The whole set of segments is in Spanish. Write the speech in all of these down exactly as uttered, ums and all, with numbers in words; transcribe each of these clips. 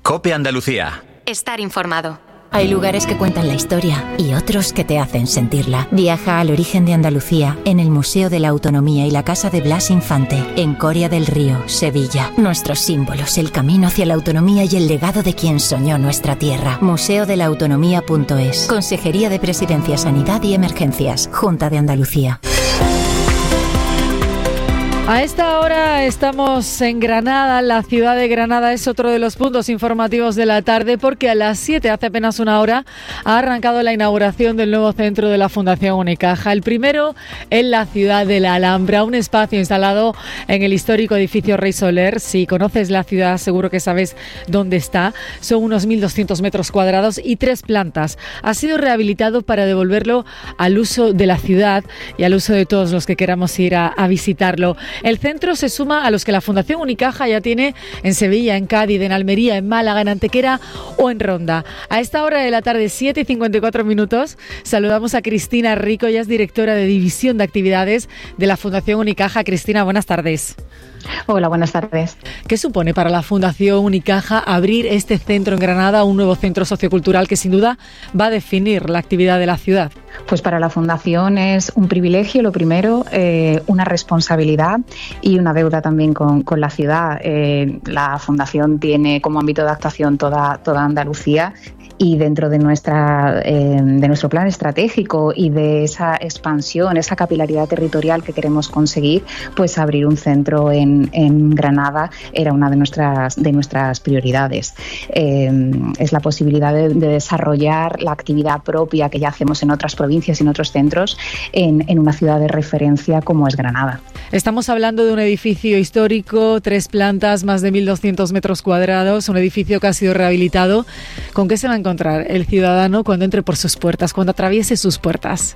COPE Andalucía. Estar informado. Hay lugares que cuentan la historia y otros que te hacen sentirla. Viaja al origen de Andalucía en el Museo de la Autonomía y la Casa de Blas Infante, en Coria del Río, Sevilla. Nuestros símbolos, el camino hacia la autonomía y el legado de quien soñó nuestra tierra. museo de la autonomía punto es. Consejería de Presidencia, Sanidad y Emergencias. Junta de Andalucía. A esta hora estamos en Granada. La ciudad de Granada es otro de los puntos informativos de la tarde, porque a las siete, hace apenas una hora, ha arrancado la inauguración del nuevo centro de la Fundación Unicaja. El primero en la ciudad de la Alhambra, un espacio instalado en el histórico edificio Rey Soler. Si conoces la ciudad, seguro que sabes dónde está. Son unos mil doscientos metros cuadrados y tres plantas. Ha sido rehabilitado para devolverlo al uso de la ciudad y al uso de todos los que queramos ir a, a visitarlo. El centro se suma a los que la Fundación Unicaja ya tiene en Sevilla, en Cádiz, en Almería, en Málaga, en Antequera o en Ronda. A esta hora de la tarde, siete y cincuenta y cuatro minutos, saludamos a Cristina Rico, ella es directora de División de Actividades de la Fundación Unicaja. Cristina, buenas tardes. Hola, buenas tardes. ¿Qué supone para la Fundación Unicaja abrir este centro en Granada, un nuevo centro sociocultural que sin duda va a definir la actividad de la ciudad? Pues para la Fundación es un privilegio, lo primero, eh, una responsabilidad y una deuda también con, con la ciudad. Eh, la Fundación tiene como ámbito de actuación toda, toda Andalucía. Y dentro de nuestra eh, de nuestro plan estratégico y de esa expansión, esa capilaridad territorial que queremos conseguir, pues abrir un centro en, en Granada era una de nuestras de nuestras prioridades. Eh, es la posibilidad de, de desarrollar la actividad propia que ya hacemos en otras provincias y en otros centros en, en una ciudad de referencia como es Granada. Estamos hablando de un edificio histórico, tres plantas, más de mil doscientos metros cuadrados, un edificio que ha sido rehabilitado. ¿Con qué se va a encontrar el ciudadano cuando entre por sus puertas, cuando atraviese sus puertas?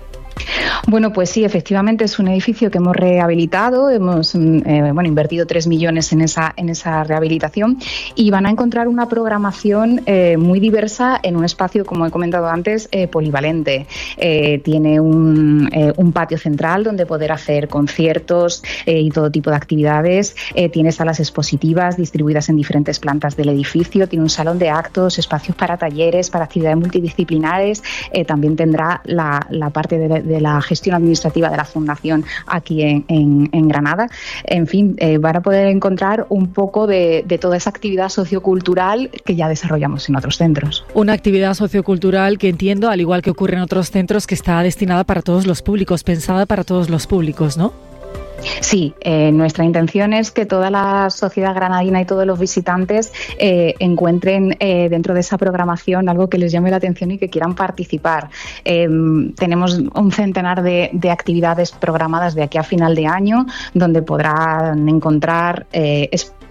Bueno, pues sí, efectivamente es un edificio que hemos rehabilitado, hemos eh, bueno, invertido tres millones en esa, en esa rehabilitación y van a encontrar una programación eh, muy diversa en un espacio, como he comentado antes, eh, polivalente. Eh, tiene un, eh, un patio central donde poder hacer conciertos eh, y todo tipo de actividades. Eh, tiene salas expositivas distribuidas en diferentes plantas del edificio. Tiene un salón de actos, espacios para talleres, para actividades multidisciplinares. Eh, también tendrá la, la parte de, de la gestión administrativa de la Fundación aquí en, en, en Granada. En fin, eh, van a poder encontrar un poco de, de toda esa actividad sociocultural que ya desarrollamos en otros centros. Una actividad sociocultural que entiendo, al igual que ocurre en otros centros, que está destinada para todos los públicos, pensada para todos los públicos, ¿no? Sí, eh, nuestra intención es que toda la sociedad granadina y todos los visitantes eh, encuentren eh, dentro de esa programación algo que les llame la atención y que quieran participar. Eh, tenemos un centenar de, de actividades programadas de aquí a final de año, donde podrán encontrar eh,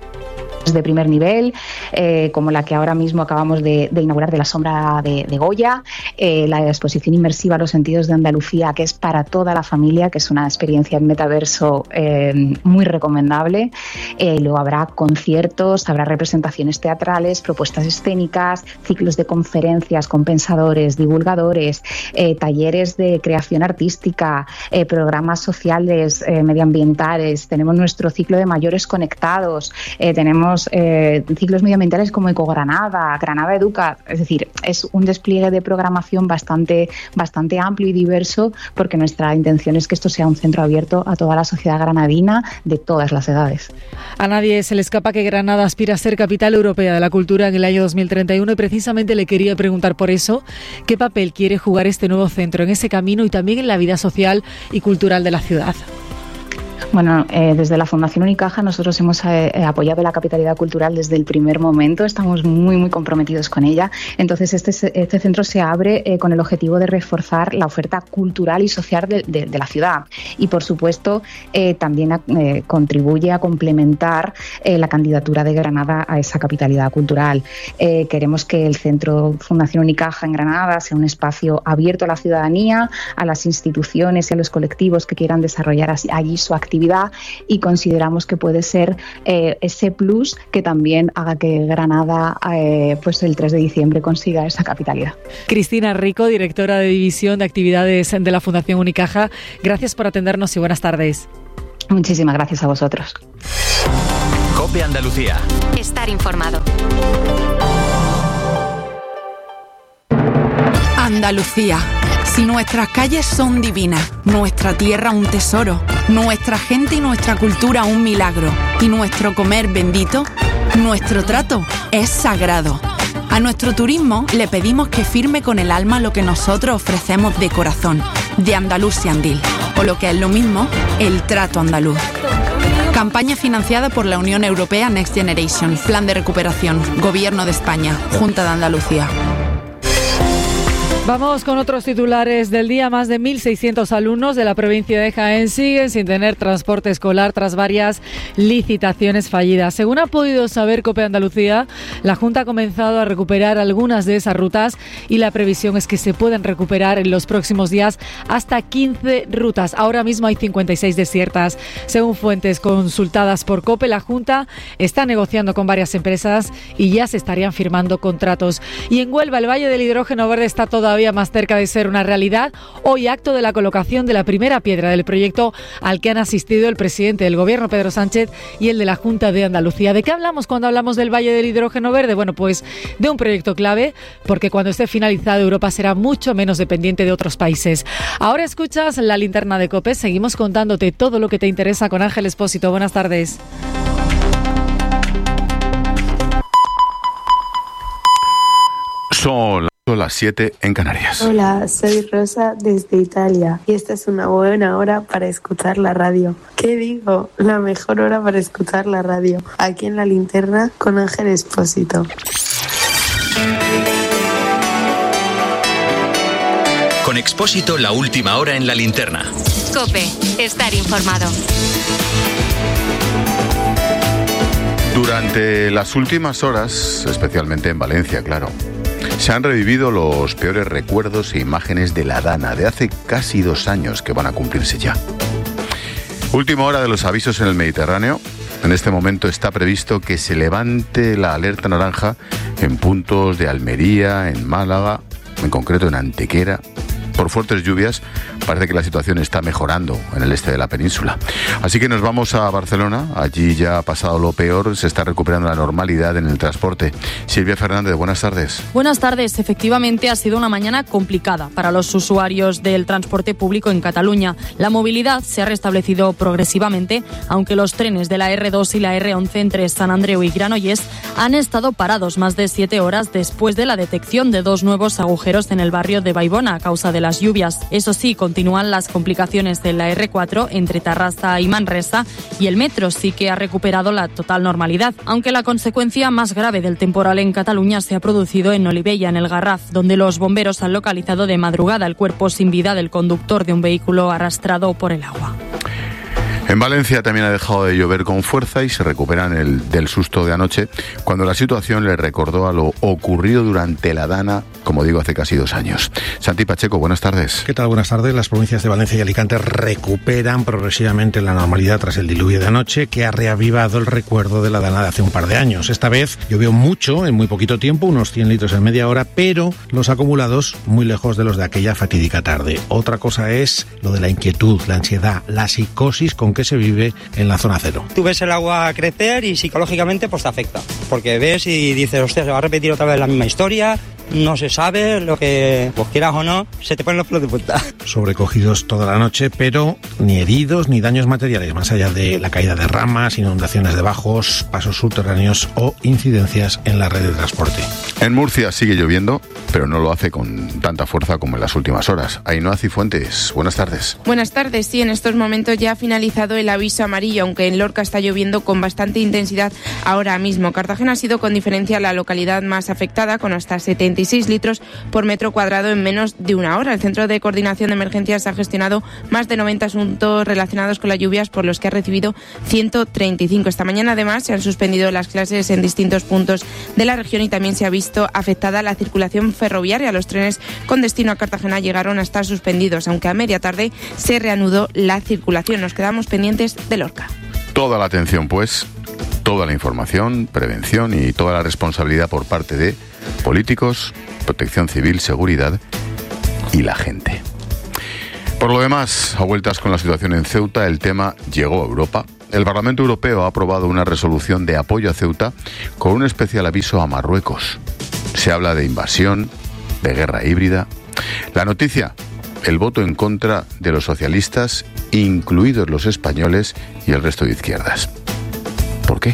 de primer nivel, eh, como la que ahora mismo acabamos de, de inaugurar de la sombra de, de Goya, eh, la exposición inmersiva Los sentidos de Andalucía, que es para toda la familia, que es una experiencia en metaverso eh, muy recomendable. Eh, luego habrá conciertos, habrá representaciones teatrales, propuestas escénicas, ciclos de conferencias con pensadores, divulgadores, eh, talleres de creación artística, eh, programas sociales, eh, medioambientales. Tenemos nuestro ciclo de mayores conectados, eh, tenemos Eh, ciclos medioambientales como Ecogranada, Granada Educa, es decir, es un despliegue de programación bastante, bastante amplio y diverso, porque nuestra intención es que esto sea un centro abierto a toda la sociedad granadina de todas las edades. A nadie se le escapa que Granada aspira a ser capital europea de la cultura en el año dos mil treinta y uno y precisamente le quería preguntar por eso, ¿qué papel quiere jugar este nuevo centro en ese camino y también en la vida social y cultural de la ciudad? Bueno, eh, desde la Fundación Unicaja nosotros hemos eh, apoyado la capitalidad cultural desde el primer momento, estamos muy muy comprometidos con ella. Entonces este, este centro se abre eh, con el objetivo de reforzar la oferta cultural y social de, de, de la ciudad y por supuesto eh, también eh, contribuye a complementar eh, la candidatura de Granada a esa capitalidad cultural. Eh, queremos que el Centro Fundación Unicaja en Granada sea un espacio abierto a la ciudadanía, a las instituciones y a los colectivos que quieran desarrollar allí su actividad, y consideramos que puede ser eh, ese plus que también haga que Granada eh, pues el tres de diciembre consiga esa capitalidad. Cristina Rico, directora de División de Actividades de la Fundación Unicaja, gracias por atendernos y buenas tardes. Muchísimas gracias a vosotros. COPE Andalucía. Estar informado. Andalucía. Si nuestras calles son divinas, nuestra tierra un tesoro, nuestra gente y nuestra cultura un milagro, y nuestro comer bendito, nuestro trato es sagrado. A nuestro turismo le pedimos que firme con el alma lo que nosotros ofrecemos de corazón, de Andalusian Deal, o lo que es lo mismo, el trato andaluz. Campaña financiada por la Unión Europea Next Generation, Plan de Recuperación, Gobierno de España, Junta de Andalucía. Vamos con otros titulares del día. Más de mil seiscientos alumnos de la provincia de Jaén siguen sin tener transporte escolar tras varias licitaciones fallidas. Según ha podido saber COPE Andalucía, la Junta ha comenzado a recuperar algunas de esas rutas y la previsión es que se puedan recuperar en los próximos días hasta quince rutas. Ahora mismo hay cincuenta y seis desiertas. Según fuentes consultadas por COPE, la Junta está negociando con varias empresas y ya se estarían firmando contratos. Y en Huelva, el Valle del Hidrógeno Verde está todavía más cerca de ser una realidad. Hoy acto de la colocación de la primera piedra del proyecto al que han asistido el presidente del Gobierno, Pedro Sánchez, y el de la Junta de Andalucía. ¿De qué hablamos cuando hablamos del Valle del Hidrógeno Verde? Bueno, pues de un proyecto clave, porque cuando esté finalizado Europa será mucho menos dependiente de otros países. Ahora escuchas la linterna de COPE. Seguimos contándote todo lo que te interesa con Ángel Expósito. Buenas tardes. Son las siete en Canarias. Hola, soy Rosa desde Italia y esta es una buena hora para escuchar la radio. ¿Qué digo? La mejor hora para escuchar la radio. Aquí en la linterna con Ángel Expósito. Con Expósito, la última hora en la linterna. COPE. Estar informado. Durante las últimas horas, especialmente en Valencia, claro, se han revivido los peores recuerdos e imágenes de la Dana de hace casi dos años que van a cumplirse ya. Última hora de los avisos en el Mediterráneo. En este momento está previsto que se levante la alerta naranja en puntos de Almería, en Málaga, en concreto en Antequera. Por fuertes lluvias, parece que la situación está mejorando en el este de la península. Así que nos vamos a Barcelona. Allí ya ha pasado lo peor, se está recuperando la normalidad en el transporte. Silvia Fernández, buenas tardes. Buenas tardes. Efectivamente, ha sido una mañana complicada para los usuarios del transporte público en Cataluña. La movilidad se ha restablecido progresivamente, aunque los trenes de la erre dos y la erre once entre Sant Andreu y Granollers han estado parados más de siete horas después de la detección de dos nuevos agujeros en el barrio de Baibona a causa de las lluvias. Eso sí, continúan las complicaciones de la erre cuatro entre Tarrasa y Manresa y el metro sí que ha recuperado la total normalidad, aunque la consecuencia más grave del temporal en Cataluña se ha producido en Olivella, en el Garraf, donde los bomberos han localizado de madrugada el cuerpo sin vida del conductor de un vehículo arrastrado por el agua. En Valencia también ha dejado de llover con fuerza y se recuperan el, del susto de anoche, cuando la situación le recordó a lo ocurrido durante la Dana, como digo, hace casi dos años. Santi Pacheco, buenas tardes. ¿Qué tal? Buenas tardes. Las provincias de Valencia y Alicante recuperan progresivamente la normalidad tras el diluvio de anoche, que ha reavivado el recuerdo de la Dana de hace un par de años. Esta vez llovió mucho, en muy poquito tiempo, unos cien litros en media hora, pero los acumulados muy lejos de los de aquella fatídica tarde. Otra cosa es lo de la inquietud, la ansiedad, la psicosis con que se vive en la zona cero. Tú ves el agua crecer y psicológicamente pues te afecta, porque ves y dices, hostia, se va a repetir otra vez la misma historia, no se sabe lo que, pues quieras o no, se te ponen los pelos de punta. Sobrecogidos toda la noche, pero ni heridos ni daños materiales, más allá de la caída de ramas, inundaciones de bajos, pasos subterráneos o incidencias en la red de transporte. En Murcia sigue lloviendo, pero no lo hace con tanta fuerza como en las últimas horas. Ainhoa Cifuentes, buenas tardes. Buenas tardes. Sí, en estos momentos ya ha finalizado el aviso amarillo, aunque en Lorca está lloviendo con bastante intensidad ahora mismo. Cartagena ha sido con diferencia la localidad más afectada, con hasta setenta y seis litros por metro cuadrado en menos de una hora. El Centro de Coordinación de Emergencias ha gestionado más de noventa asuntos relacionados con las lluvias, por los que ha recibido ciento treinta y cinco. Esta mañana, además, se han suspendido las clases en distintos puntos de la región y también se ha visto afectada la circulación ferroviaria. Los trenes con destino a Cartagena llegaron a estar suspendidos, aunque a media tarde se reanudó la circulación. Nos quedamos pendientes de Lorca. Toda la atención, pues, toda la información, prevención y toda la responsabilidad por parte de políticos, protección civil, seguridad y la gente. Por lo demás, a vueltas con la situación en Ceuta, el tema llegó a Europa. el Parlamento Europeo ha aprobado una resolución de apoyo a Ceuta con un especial aviso a Marruecos. Se habla de invasión, de guerra híbrida. La noticia, el voto en contra de los socialistas, incluidos los españoles y el resto de izquierdas. ¿Por qué?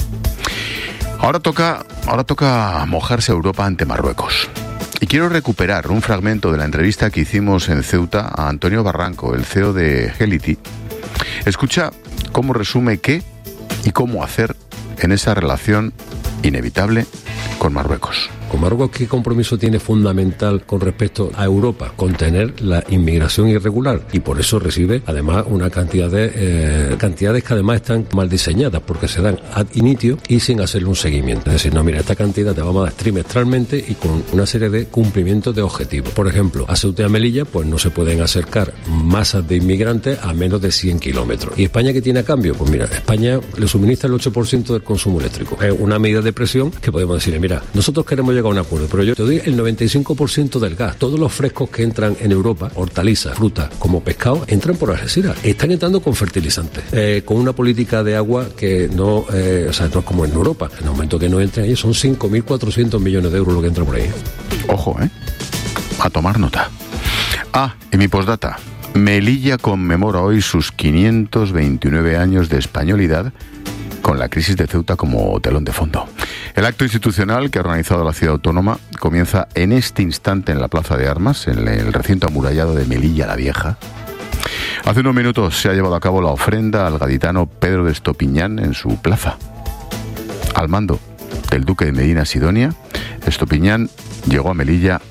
Ahora toca, ahora toca mojarse a Europa ante Marruecos. Y quiero recuperar un fragmento de la entrevista que hicimos en Ceuta a Antonio Barranco, el C E O de Gelity. Escucha cómo resume qué y cómo hacer en esa relación inevitable con Marruecos. Con Marruecos, ¿qué compromiso tiene fundamental con respecto a Europa? Contener la inmigración irregular, y por eso recibe además una cantidad de eh, cantidades que además están mal diseñadas, porque se dan ad initio y sin hacerle un seguimiento. Es decir, no, mira, esta cantidad te vamos a dar trimestralmente y con una serie de cumplimientos de objetivos. Por ejemplo, a Ceuta y a Melilla pues no se pueden acercar masas de inmigrantes a menos de cien kilómetros. ¿Y España qué tiene a cambio? Pues mira, España le suministra el ocho por ciento del consumo eléctrico. Es una medida de presión que podemos decirle, mira, nosotros queremos llegar a un acuerdo, pero yo te doy el noventa y cinco por ciento del gas. Todos los frescos que entran en Europa, hortalizas, frutas, como pescado, entran por Algeciras. Están entrando con fertilizantes, eh, con una política de agua que no, eh, o sea, no es como en Europa. En el momento que no entren ahí son cinco mil cuatrocientos millones de euros lo que entra por ahí. Ojo, ¿eh? A tomar nota. Ah, y mi postdata. Melilla conmemora hoy sus quinientos veintinueve años de españolidad, con la crisis de Ceuta como telón de fondo. El acto institucional que ha organizado la ciudad autónoma comienza en este instante en la Plaza de Armas, en el recinto amurallado de Melilla la Vieja. Hace unos minutos se ha llevado a cabo la ofrenda al gaditano Pedro de Estopiñán en su plaza. Al mando del duque de Medina Sidonia, Estopiñán llegó a Melilla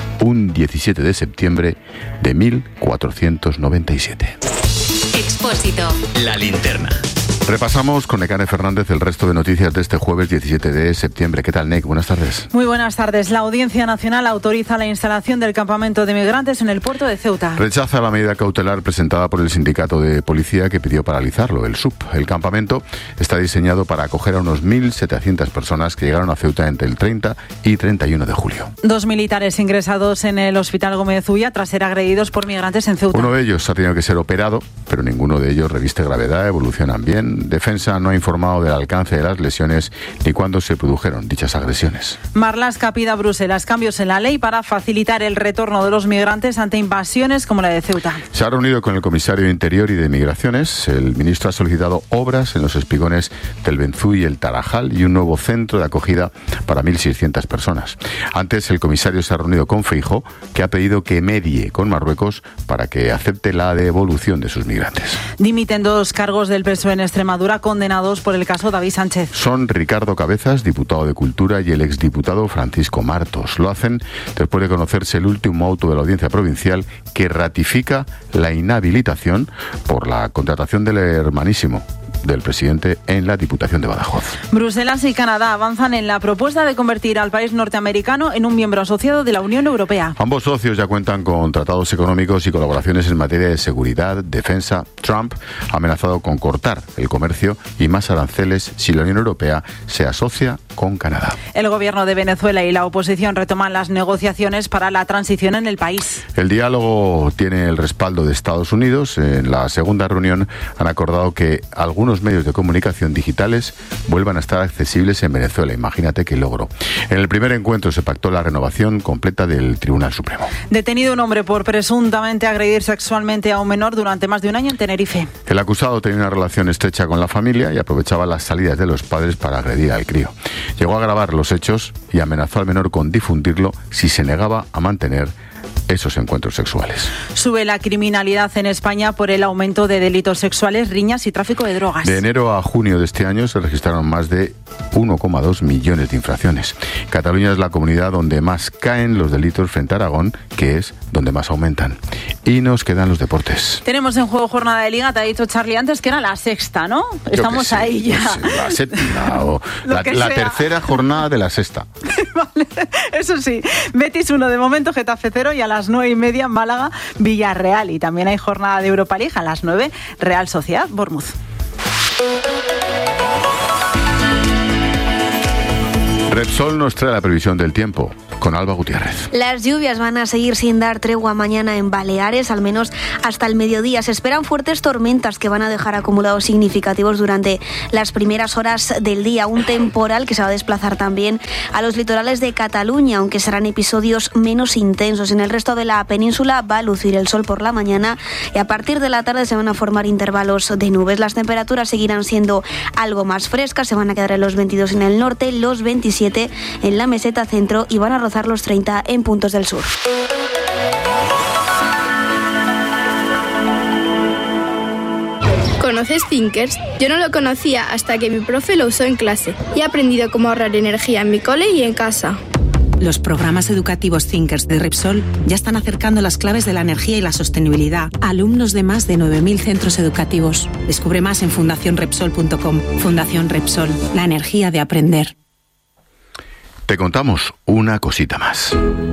un diecisiete de septiembre de mil cuatrocientos noventa y siete. Expósito. La linterna. Repasamos con Nekane Fernández el resto de noticias de este jueves diecisiete de septiembre. ¿Qué tal, Nek? Buenas tardes. Muy buenas tardes. La Audiencia Nacional autoriza la instalación del campamento de migrantes en el puerto de Ceuta. Rechaza la medida cautelar presentada por el sindicato de policía que pidió paralizarlo, el S U P. El campamento está diseñado para acoger a unos mil setecientas personas que llegaron a Ceuta entre el treinta y treinta y uno de julio. Dos militares ingresados en el Hospital Gómez Ulla tras ser agredidos por migrantes en Ceuta. Uno de ellos ha tenido que ser operado, pero ninguno de ellos reviste gravedad, evolucionan bien. Defensa no ha informado del alcance de las lesiones ni cuándo se produjeron dichas agresiones. Marlaska pide a Bruselas cambios en la ley para facilitar el retorno de los migrantes ante invasiones como la de Ceuta. Se ha reunido con el comisario de Interior y de Migraciones. El ministro ha solicitado obras en los espigones del Benzú y el Tarajal y un nuevo centro de acogida para mil seiscientas personas. Antes, el comisario se ha reunido con Feijóo, que ha pedido que medie con Marruecos para que acepte la devolución de sus migrantes. Dimiten dos cargos del P S O E en Extremadura condenados por el caso David Sánchez. Son Ricardo Cabezas, diputado de Cultura, y el exdiputado Francisco Martos. Lo hacen después de conocerse el último auto de la Audiencia Provincial que ratifica la inhabilitación por la contratación del hermanísimo del presidente en la Diputación de Badajoz. Bruselas y Canadá avanzan en la propuesta de convertir al país norteamericano en un miembro asociado de la Unión Europea. Ambos socios ya cuentan con tratados económicos y colaboraciones en materia de seguridad, defensa. Trump ha amenazado con cortar el comercio y más aranceles si la Unión Europea se asocia con Canadá. El gobierno de Venezuela y la oposición retoman las negociaciones para la transición en el país. El diálogo tiene el respaldo de Estados Unidos. En la segunda reunión han acordado que algunos medios de comunicación digitales vuelvan a estar accesibles en Venezuela. Imagínate qué logro. En el primer encuentro se pactó la renovación completa del Tribunal Supremo. Detenido un hombre por presuntamente agredir sexualmente a un menor durante más de un año en Tenerife. El acusado tenía una relación estrecha con la familia y aprovechaba las salidas de los padres para agredir al crío. Llegó a grabar los hechos y amenazó al menor con difundirlo si se negaba a mantener esos encuentros sexuales. Sube la criminalidad en España por el aumento de delitos sexuales, riñas y tráfico de drogas. De enero a junio de este año se registraron más de uno coma dos millones de infracciones. Cataluña es la comunidad donde más caen los delitos frente a Aragón, que es donde más aumentan. Y nos quedan los deportes. Tenemos en juego jornada de Liga, te ha dicho Charlie antes que era la sexta, ¿no? Yo Estamos sé, ahí ya. No sé, la séptima o la, la tercera jornada de la sexta. Vale, eso sí. Betis uno de momento, Getafe cero y a las nueve y media Málaga, Villarreal. Y también hay jornada de Europa League a las nueve, Real Sociedad, Bournemouth. Repsol nos trae la previsión del tiempo. con Alba Gutiérrez. Las lluvias van a seguir sin dar tregua mañana en Baleares, al menos hasta el mediodía. Se esperan fuertes tormentas que van a dejar acumulados significativos durante las primeras horas del día. Un temporal que se va a desplazar también a los litorales de Cataluña, aunque serán episodios menos intensos. En el resto de la península va a lucir el sol por la mañana y a partir de la tarde se van a formar intervalos de nubes. Las temperaturas seguirán siendo algo más frescas, se van a quedar en los veintidós en el norte, los veintisiete en la meseta centro y van a rozar los treinta en puntos del sur. ¿Conoces Thinkers? Yo no lo conocía hasta que mi profe lo usó en clase y he aprendido cómo ahorrar energía en mi cole y en casa. Los programas educativos Thinkers de Repsol ya están acercando las claves de la energía y la sostenibilidad a alumnos de más de nueve mil centros educativos. Descubre más en fundación repsol punto com. Fundación Repsol, la energía de aprender. Te contamos una cosita más.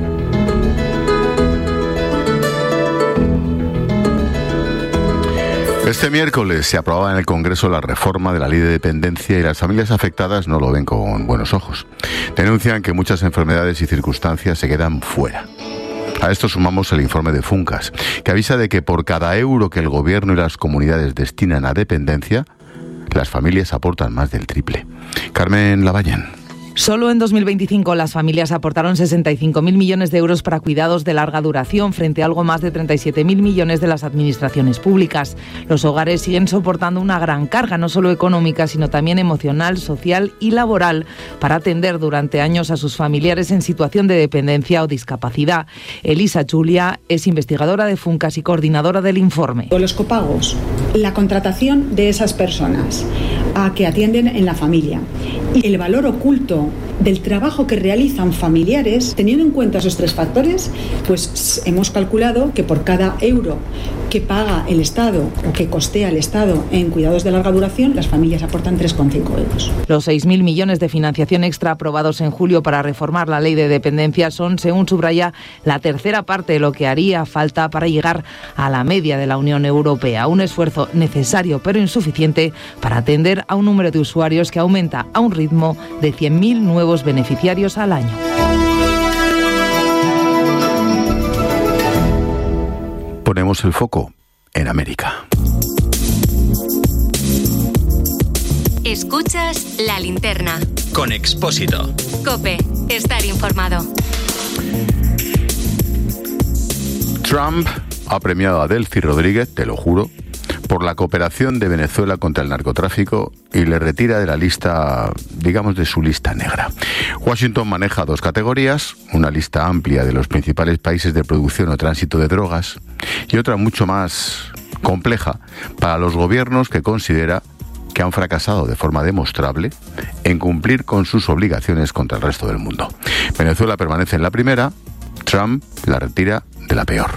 Este miércoles se aprobaba en el Congreso la reforma de la ley de dependencia y las familias afectadas no lo ven con buenos ojos. Denuncian que muchas enfermedades y circunstancias se quedan fuera. A esto sumamos el informe de Funcas, que avisa de que por cada euro que el gobierno y las comunidades destinan a dependencia, las familias aportan más del triple. Carmen Lavallén. Solo en dos mil veinticinco las familias aportaron sesenta y cinco mil millones de euros para cuidados de larga duración frente a algo más de treinta y siete mil millones de las administraciones públicas. Los hogares siguen soportando una gran carga, no solo económica, sino también emocional, social y laboral, para atender durante años a sus familiares en situación de dependencia o discapacidad. Elisa Julia es investigadora de Funcas y coordinadora del informe. Los copagos, la contratación de esas personas a que atienden en la familia y el valor oculto del trabajo que realizan familiares, teniendo en cuenta esos tres factores, pues hemos calculado que por cada euro que paga el Estado o que costea el Estado en cuidados de larga duración, las familias aportan tres coma cinco euros. Los seis mil millones de financiación extra aprobados en julio para reformar la ley de dependencia son, según subraya, la tercera parte de lo que haría falta para llegar a la media de la Unión Europea. Un esfuerzo necesario pero insuficiente para atender a un número de usuarios que aumenta a un ritmo de cien mil nuevos beneficiarios al año. Ponemos el foco en América. Escuchas La Linterna. Con Expósito. COPE. Estar informado. Trump ha premiado a Delcy Rodríguez, te lo juro, por la cooperación de Venezuela contra el narcotráfico y le retira de la lista, digamos, de su lista negra. Washington maneja dos categorías, una lista amplia de los principales países de producción o tránsito de drogas y otra mucho más compleja para los gobiernos que considera que han fracasado de forma demostrable en cumplir con sus obligaciones contra el resto del mundo. Venezuela permanece en la primera, Trump la retira de la peor.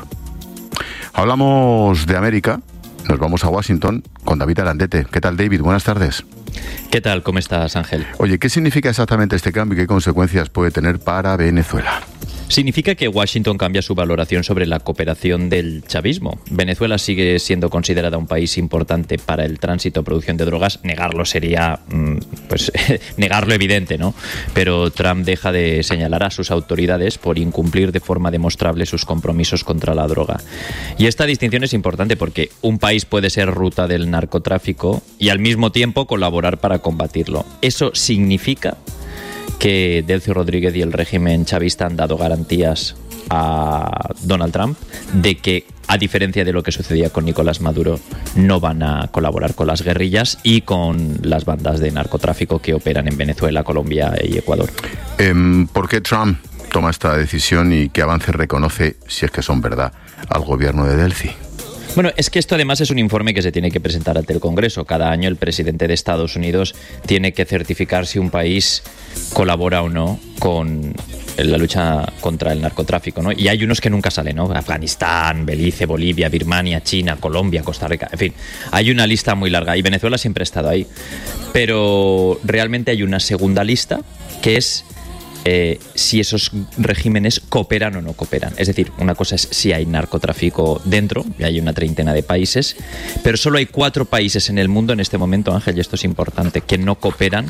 Hablamos de América. Nos vamos a Washington con David Arandete. ¿Qué tal, David? Buenas tardes. ¿Qué tal? ¿Cómo estás, Ángel? Oye, ¿qué significa exactamente este cambio y qué consecuencias puede tener para Venezuela? Significa que Washington cambia su valoración sobre la cooperación del chavismo. Venezuela sigue siendo considerada un país importante para el tránsito o producción de drogas. Negarlo sería, pues, negarlo evidente, ¿no? Pero Trump deja de señalar a sus autoridades por incumplir de forma demostrable sus compromisos contra la droga. Y esta distinción es importante porque un país puede ser ruta del narcotráfico y al mismo tiempo colaborar para combatirlo. Eso significa que Delcy Rodríguez y el régimen chavista han dado garantías a Donald Trump de que, a diferencia de lo que sucedía con Nicolás Maduro, no van a colaborar con las guerrillas y con las bandas de narcotráfico que operan en Venezuela, Colombia y Ecuador. Eh, ¿Por qué Trump toma esta decisión y qué avances reconoce, si es que son verdad, al gobierno de Delcy? Bueno, es que esto además es un informe que se tiene que presentar ante el Congreso. Cada año el presidente de Estados Unidos tiene que certificar si un país colabora o no con la lucha contra el narcotráfico, ¿no? Y hay unos que nunca salen, ¿no? Afganistán, Belice, Bolivia, Birmania, China, Colombia, Costa Rica, en fin. Hay una lista muy larga y Venezuela siempre ha estado ahí. Pero realmente hay una segunda lista que es Eh, si esos regímenes cooperan o no cooperan. Es decir, una cosa es si hay narcotráfico dentro, y hay una treintena de países, pero solo hay cuatro países en el mundo en este momento, Ángel, y esto es importante, que no cooperan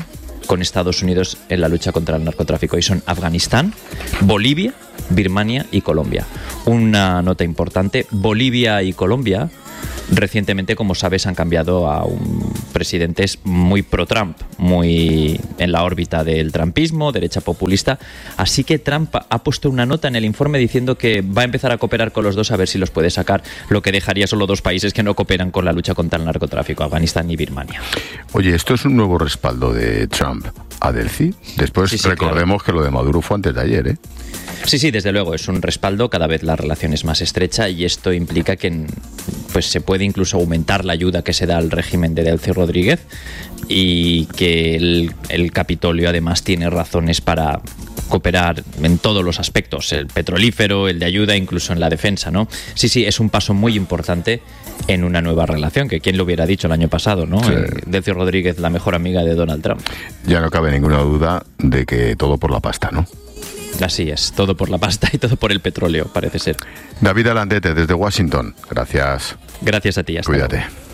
con Estados Unidos en la lucha contra el narcotráfico, y son Afganistán, Bolivia, Birmania y Colombia. Una nota importante: Bolivia y Colombia recientemente, como sabes, han cambiado a un presidentes muy pro-Trump, muy en la órbita del trumpismo, derecha populista. Así que Trump ha puesto una nota en el informe diciendo que va a empezar a cooperar con los dos a ver si los puede sacar, lo que dejaría solo dos países que no cooperan con la lucha contra el narcotráfico, Afganistán y Birmania. Oye, esto es un nuevo respaldo de Trump a Delcy. Después sí, sí, recordemos claro. que lo de Maduro fue antes de ayer, ¿eh? Sí, sí, desde luego, es un respaldo, cada vez la relación es más estrecha y esto implica que pues, se puede incluso aumentar la ayuda que se da al régimen de Delcy Rodríguez y que el, el Capitolio además tiene razones para cooperar en todos los aspectos, el petrolífero, el de ayuda, incluso en la defensa, ¿no? Sí, sí, es un paso muy importante en una nueva relación, que quién lo hubiera dicho el año pasado, ¿no? Sí. Eh, Delcy Rodríguez, la mejor amiga de Donald Trump. Ya no cabe ninguna duda de que todo por la pasta, ¿no? Así es, todo por la pasta y todo por el petróleo, parece ser. David Alandete, desde Washington. Gracias. Gracias a ti. Hasta Cuídate. luego.